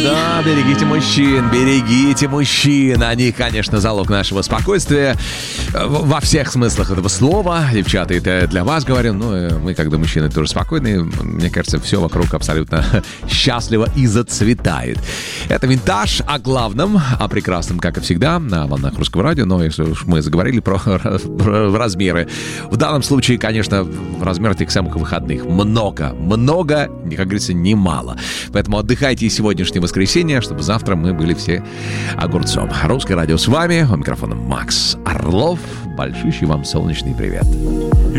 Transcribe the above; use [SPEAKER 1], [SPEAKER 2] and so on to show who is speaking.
[SPEAKER 1] Да, берегите мужчин. Они, конечно, залог нашего спокойствия во всех смыслах этого слова. Девчата, это для вас говорю, но мы, когда мужчины, тоже спокойные. Мне кажется, все вокруг абсолютно счастливо и зацветает. Это «Винтаж» о главном, о прекрасном, как и всегда, на волнах Русского радио. Но если уж мы заговорили про размеры, в данном случае, конечно, размер этих самых выходных много, как говорится, немало. Поэтому отдыхайте и сегодняшнее воскресенье, чтобы завтра мы были все огурцом. Русское радио с вами. У микрофона Макс Орлов. Большущий вам солнечный привет.